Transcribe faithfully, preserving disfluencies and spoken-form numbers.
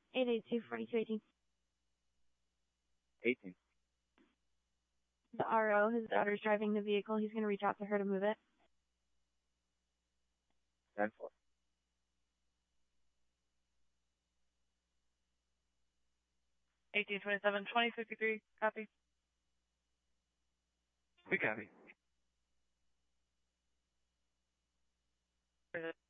eight eight two, four two one eight. eighteen. The R O, his daughter's driving the vehicle. He's going to reach out to her to move it. ten four. eighteen twenty-seven, twenty fifty-three, copy. We copy. Is it